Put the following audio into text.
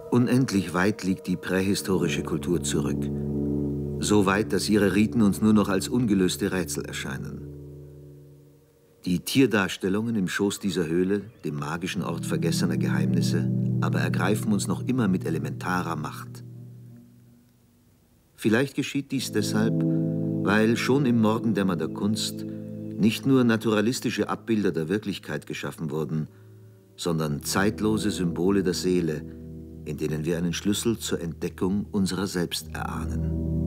Unendlich weit liegt die prähistorische Kultur zurück. So weit, dass ihre Riten uns nur noch als ungelöste Rätsel erscheinen. Die Tierdarstellungen im Schoß dieser Höhle, dem magischen Ort vergessener Geheimnisse, aber ergreifen uns noch immer mit elementarer Macht. Vielleicht geschieht dies deshalb, weil schon im Morgendämmer der Kunst nicht nur naturalistische Abbilder der Wirklichkeit geschaffen wurden, sondern zeitlose Symbole der Seele, in denen wir einen Schlüssel zur Entdeckung unserer selbst erahnen.